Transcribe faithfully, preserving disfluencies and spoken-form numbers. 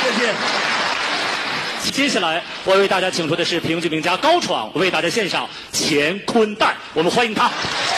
谢谢。 接下来，我为大家请出的是评剧名家高闯，为大家献上《乾坤袋》，我们欢迎他。